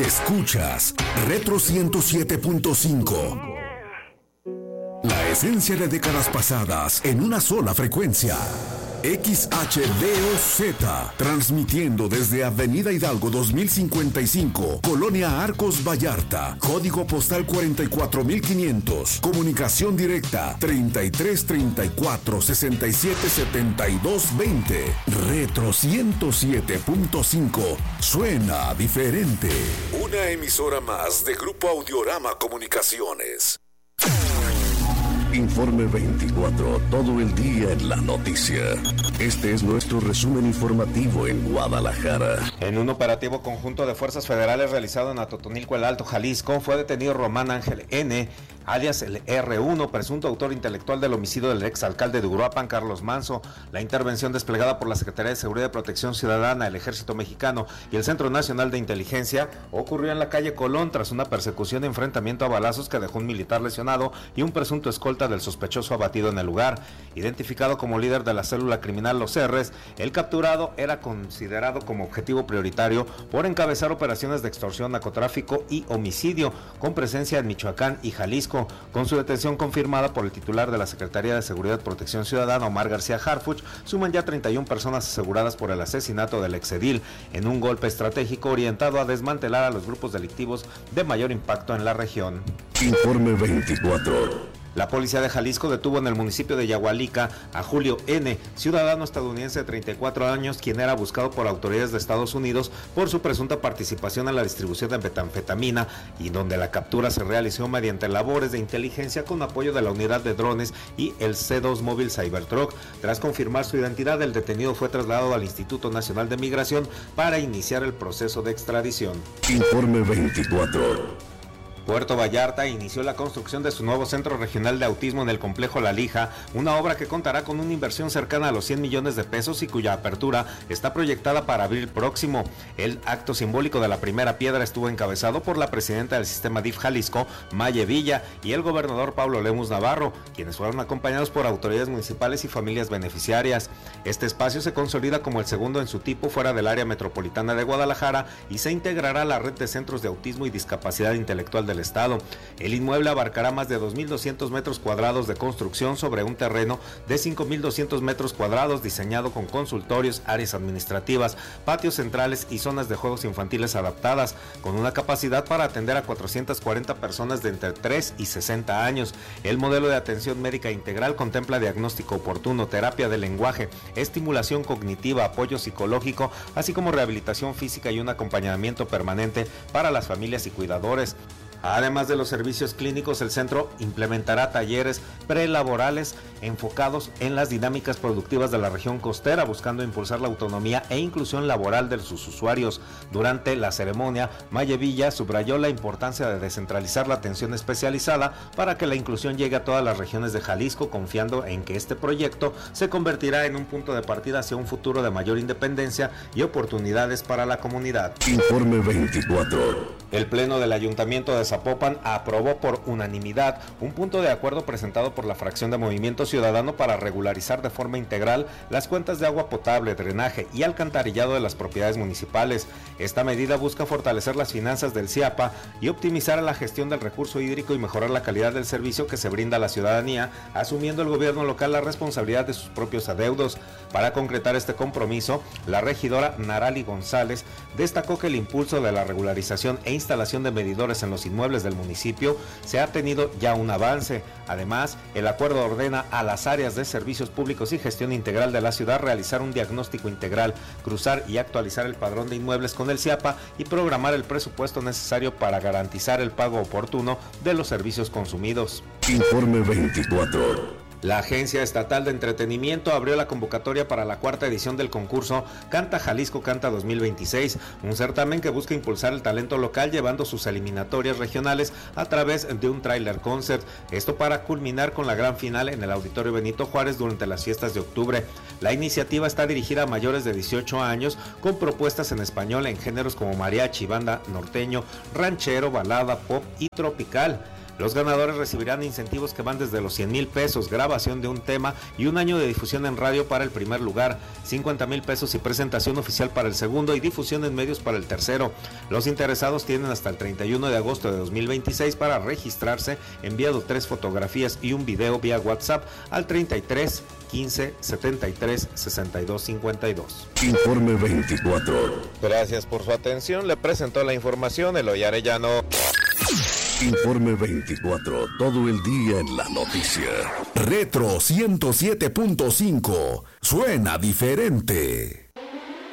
Escuchas Retro 107.5. La esencia de décadas pasadas en una sola frecuencia. XHDOZ, transmitiendo desde Avenida Hidalgo 2055, Colonia Arcos Vallarta, código postal 44500, comunicación directa 3334-677220. Retro 107.5, suena diferente. Una emisora más de Grupo Audiorama Comunicaciones. Informe 24, todo el día en la noticia. Este es nuestro resumen informativo en Guadalajara. En un operativo conjunto de fuerzas federales realizado en Atotonilco, el Alto, Jalisco, fue detenido Román Ángel N., alias el R1, presunto autor intelectual del homicidio del exalcalde de Uruapan, Carlos Manso. La intervención desplegada por la Secretaría de Seguridad y Protección Ciudadana, el Ejército Mexicano y el Centro Nacional de Inteligencia ocurrió en la calle Colón tras una persecución y enfrentamiento a balazos que dejó un militar lesionado y un presunto escolta del sospechoso abatido en el lugar. Identificado como líder de la célula criminal Los R's, el capturado era considerado como objetivo prioritario por encabezar operaciones de extorsión, narcotráfico y homicidio, con presencia en Michoacán y Jalisco. Con su detención confirmada por el titular de la Secretaría de Seguridad y Protección Ciudadana, Omar García Harfuch, suman ya 31 personas aseguradas por el asesinato del exedil, en un golpe estratégico orientado a desmantelar a los grupos delictivos de mayor impacto en la región. Informe 24. La policía de Jalisco detuvo en el municipio de Yahualica a Julio N., ciudadano estadounidense de 34 años, quien era buscado por autoridades de Estados Unidos por su presunta participación en la distribución de metanfetamina, y donde la captura se realizó mediante labores de inteligencia con apoyo de la unidad de drones y el C2 Mobile Cybertruck. Tras confirmar su identidad, el detenido fue trasladado al Instituto Nacional de Migración para iniciar el proceso de extradición. Informe 24. Puerto Vallarta inició la construcción de su nuevo Centro Regional de Autismo en el Complejo La Lija, una obra que contará con una inversión cercana a los 100 millones de pesos y cuya apertura está proyectada para abril próximo. El acto simbólico de la primera piedra estuvo encabezado por la presidenta del sistema DIF Jalisco, Maye Villa, y el gobernador Pablo Lemus Navarro, quienes fueron acompañados por autoridades municipales y familias beneficiarias. Este espacio se consolida como el segundo en su tipo fuera del área metropolitana de Guadalajara y se integrará a la red de centros de autismo y discapacidad intelectual del estado. El inmueble abarcará más de 2.200 metros cuadrados de construcción sobre un terreno de 5.200 metros cuadrados, diseñado con consultorios, áreas administrativas, patios centrales y zonas de juegos infantiles adaptadas, con una capacidad para atender a 440 personas de entre 3 y 60 años. El modelo de atención médica integral contempla diagnóstico oportuno, terapia de lenguaje, estimulación cognitiva, apoyo psicológico, así como rehabilitación física y un acompañamiento permanente para las familias y cuidadores. Además de los servicios clínicos, el centro implementará talleres prelaborales enfocados en las dinámicas productivas de la región costera, buscando impulsar la autonomía e inclusión laboral de sus usuarios. Durante la ceremonia, Maye Villa subrayó la importancia de descentralizar la atención especializada para que la inclusión llegue a todas las regiones de Jalisco, confiando en que este proyecto se convertirá en un punto de partida hacia un futuro de mayor independencia y oportunidades para la comunidad. Informe 24. El Pleno del Ayuntamiento de Zapopan aprobó por unanimidad un punto de acuerdo presentado por la fracción de Movimiento Ciudadano para regularizar de forma integral las cuentas de agua potable, drenaje y alcantarillado de las propiedades municipales. Esta medida busca fortalecer las finanzas del CIAPA y optimizar la gestión del recurso hídrico y mejorar la calidad del servicio que se brinda a la ciudadanía, asumiendo el gobierno local la responsabilidad de sus propios adeudos. Para concretar este compromiso, la regidora Narali González destacó que el impulso de la regularización e instalación de medidores en los inmuebles del municipio se ha tenido ya un avance. Además, el acuerdo ordena a las áreas de servicios públicos y gestión integral de la ciudad realizar un diagnóstico integral, cruzar y actualizar el padrón de inmuebles con el CIAPA y programar el presupuesto necesario para garantizar el pago oportuno de los servicios consumidos. Informe 24. La Agencia Estatal de Entretenimiento abrió la convocatoria para la cuarta edición del concurso Canta Jalisco Canta 2026, un certamen que busca impulsar el talento local llevando sus eliminatorias regionales a través de un tráiler concert, esto para culminar con la gran final en el Auditorio Benito Juárez durante las fiestas de octubre. La iniciativa está dirigida a mayores de 18 años con propuestas en español en géneros como mariachi, banda norteño, ranchero, balada, pop y tropical. Los ganadores recibirán incentivos que van desde los 100,000 pesos, grabación de un tema y un año de difusión en radio para el primer lugar, 50,000 pesos y presentación oficial para el segundo y difusión en medios para el tercero. Los interesados tienen hasta el 31 de agosto de 2026 para registrarse, enviando 3 fotografías y un video vía WhatsApp al 33 15 73 62 52. Informe 24. Gracias por su atención. Le presentó la información Eloy Arellano. Informe 24. Todo el día en la noticia. Retro 107.5. Suena diferente.